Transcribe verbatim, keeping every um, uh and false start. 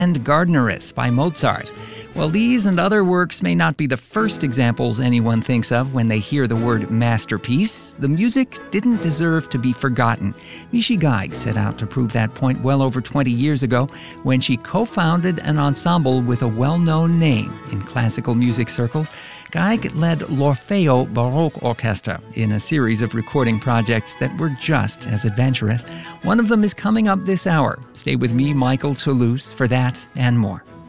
and Gardneress by Mozart. Well, these and other works may not be the first examples anyone thinks of when they hear the word masterpiece. The music didn't deserve to be forgotten. Mishi Geig set out to prove that point well over twenty years ago when she co-founded an ensemble with a well-known name in classical music circles. Geig led L'Orfeo Baroque Orchestra in a series of recording projects that were just as adventurous. One of them is coming up this hour. Stay with me, Michael Toulouse, for that and more.